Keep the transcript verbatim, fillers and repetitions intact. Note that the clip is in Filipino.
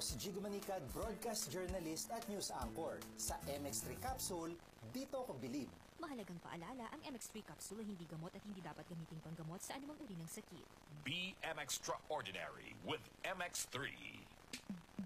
si Jigo Manicad, broadcast journalist at news anchor. Sa M X three Capsule, dito ko bilib. Mahalagang paalala, ang M X three Capsule ay hindi gamot at hindi dapat gamitin panggamot sa anumang uri ng sakit. Be M Extraordinary with M X three.